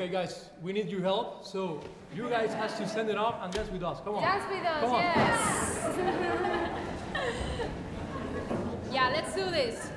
Okay, guys, we need your help. So you guys have to stand it up and dance with us. Come on. Dance with us, Come on. yes. Yeah, let's do this.